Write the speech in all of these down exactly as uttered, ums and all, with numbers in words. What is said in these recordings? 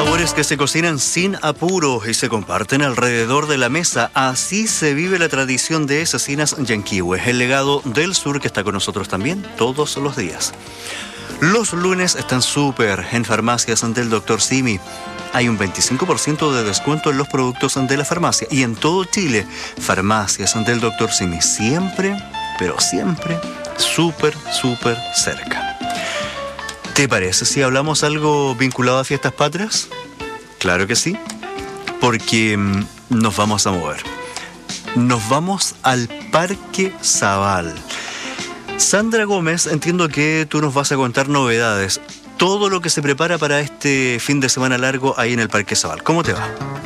sabores que se cocinan sin apuro y se comparten alrededor de la mesa. Así se vive la tradición de Cecinas Yanquihue, el legado del sur que está con nosotros también todos los días. Los lunes están súper en farmacias del doctor Simi. Hay un veinticinco por ciento de descuento en los productos de la farmacia. Y en todo Chile, farmacias del doctor Simi. Siempre, pero siempre, súper, súper cerca. ¿Te parece si hablamos algo vinculado a fiestas patrias? Claro que sí, porque mmm, nos vamos a mover. Nos vamos al Parque Zabal. Sandra Gómez, entiendo que tú nos vas a contar novedades. Todo lo que se prepara para este fin de semana largo ahí en el Parque Zabal. ¿Cómo te va?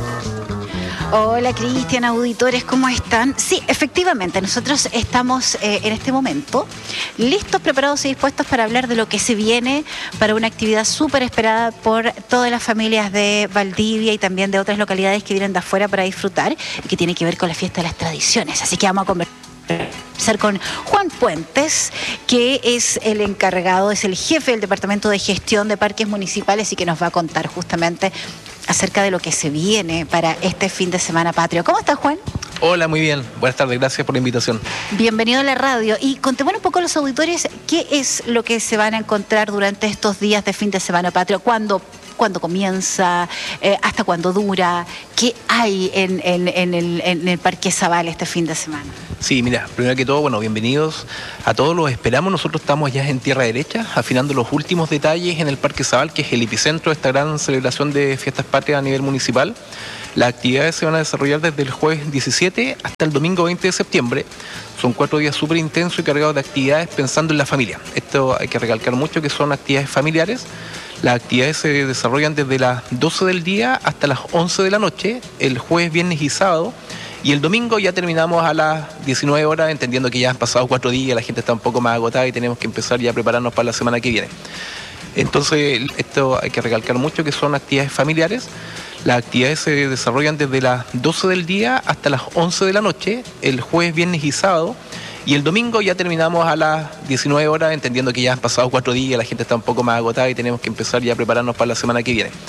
Hola Cristian, auditores, ¿cómo están? Sí, efectivamente, nosotros estamos eh, en este momento listos, preparados y dispuestos para hablar de lo que se viene para una actividad súper esperada por todas las familias de Valdivia y también de otras localidades que vienen de afuera para disfrutar y que tiene que ver con la fiesta de las tradiciones. Así que vamos a conversar con Juan Puentes, que es el encargado, es el jefe del Departamento de Gestión de Parques Municipales y que nos va a contar justamente acerca de lo que se viene para este fin de semana patrio. ¿Cómo estás, Juan? Hola, muy bien. Buenas tardes, gracias por la invitación. Bienvenido a la radio. Y contémonos un poco a los auditores qué es lo que se van a encontrar durante estos días de fin de semana patrio. ¿Cuándo, cuándo comienza? Eh, ¿Hasta cuándo dura? ¿Qué hay en, en, en, el, en el Parque Zabal este fin de semana? Sí, mira, primero que todo, bueno, bienvenidos a todos, los esperamos. Nosotros estamos ya en tierra derecha, afinando los últimos detalles en el Parque Zabal, que es el epicentro de esta gran celebración de fiestas patrias a nivel municipal. Las actividades se van a desarrollar desde el jueves diecisiete hasta el domingo veinte de septiembre. Son cuatro días súper intensos y cargados de actividades pensando en la familia. Esto hay que recalcar mucho que son actividades familiares. Las actividades se desarrollan desde las doce del día hasta las once de la noche, el jueves, viernes y sábado. Y el domingo ya terminamos a las diecinueve horas, entendiendo que ya han pasado cuatro días, la gente está un poco más agotada y tenemos que empezar ya a prepararnos para la semana que viene. Entonces, esto hay que recalcar mucho que son actividades familiares. Las actividades se desarrollan desde las doce del día hasta las once de la noche, el jueves, viernes y sábado. Y el domingo ya terminamos a las diecinueve horas, entendiendo que ya han pasado cuatro días, la gente está un poco más agotada y tenemos que empezar ya a prepararnos para la semana que viene.